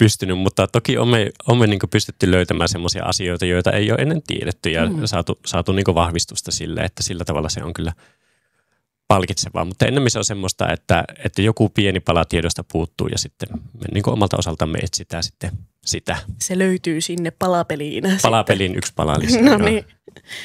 pystynyt, mutta toki olemme niin pystytty löytämään semmoisia asioita, joita ei ole ennen tiedetty ja saatu niin vahvistusta sille, että sillä tavalla se on kyllä palkitsevaa. Mutta ennemmin se on semmoista, että joku pieni pala tiedosta puuttuu ja sitten me niin omalta osaltamme etsitään sitten sitä. Se löytyy sinne palapeliin. Palapeliin yksi pala lisää. No niin.